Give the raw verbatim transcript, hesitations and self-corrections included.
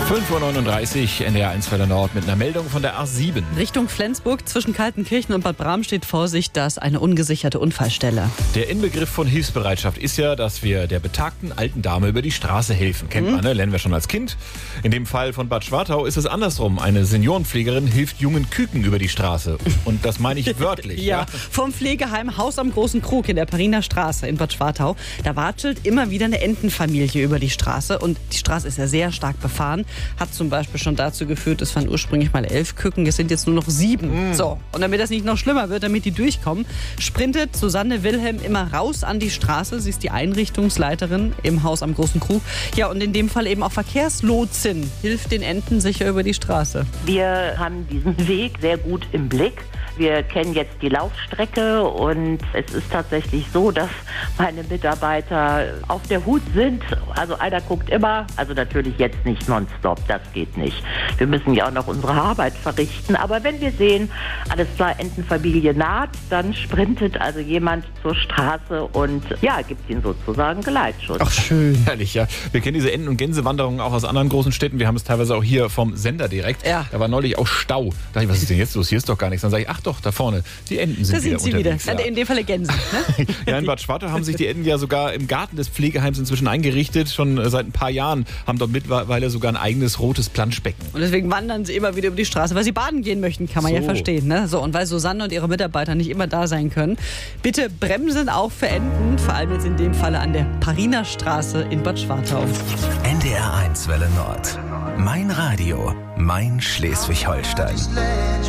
fünf Uhr neununddreißig, N D R eins Welle Nord mit einer Meldung von der A sieben. Richtung Flensburg zwischen Kaltenkirchen und Bad Bram steht Vorsicht, da ist eine ungesicherte Unfallstelle. Der Inbegriff von Hilfsbereitschaft ist ja, dass wir der betagten alten Dame über die Straße helfen. Kennt man, ne? Lernen wir schon als Kind. In dem Fall von Bad Schwartau ist es andersrum. Eine Seniorenpflegerin hilft jungen Küken über die Straße. Und das meine ich wörtlich. ja, ja, vom Pflegeheim Haus am Großen Krug in der Pariner Straße in Bad Schwartau. Da watschelt immer wieder eine Entenfamilie über die Straße. Und die Straße ist ja sehr stark befahren. Hat zum Beispiel schon dazu geführt, es waren ursprünglich mal elf Küken, es sind jetzt nur noch sieben. Mm. So, und damit das nicht noch schlimmer wird, damit die durchkommen, sprintet Susanne Wilhelm immer raus an die Straße. Sie ist die Einrichtungsleiterin im Haus am Großen Krug. Ja, und in dem Fall eben auch Verkehrslotsin, hilft den Enten sicher über die Straße. Wir haben diesen Weg sehr gut im Blick. Wir kennen jetzt die Laufstrecke und es ist tatsächlich so, dass meine Mitarbeiter auf der Hut sind. Also einer guckt immer, also natürlich jetzt nicht nonstop, das geht nicht. Wir müssen ja auch noch unsere Arbeit verrichten. Aber wenn wir sehen, alles klar, Entenfamilie naht, dann sprintet also jemand zur Straße und ja, gibt ihnen sozusagen Geleitschutz. Ach, schön. Herrlich, ja. Wir kennen diese Enten- und Gänsewanderungen auch aus anderen großen Städten. Wir haben es teilweise auch hier vom Sender direkt. Ja. Da war neulich auch Stau. Da dachte ich, was ist denn jetzt los? Hier ist doch gar nichts. Dann sage ich, ach doch, da vorne, die Enten sind da wieder sind sie unterwegs. wieder. Ja. In dem Falle Gänse. Ne? Ja, in Bad Schwartau haben sich die Enten ja sogar im Garten des Pflegeheims inzwischen eingerichtet. Schon seit ein paar Jahren haben dort mittlerweile sogar ein eigenes rotes Planschbecken. Und deswegen wandern sie immer wieder über die Straße, weil sie baden gehen möchten, kann man So. ja verstehen. Ne? So, und weil Susanne und ihre Mitarbeiter nicht immer da sein können, bitte bremsen auch für Enten, vor allem jetzt in dem Falle an der Pariner Straße in Bad Schwartau. N D R eins Welle Nord. Mein Radio, mein Schleswig-Holstein.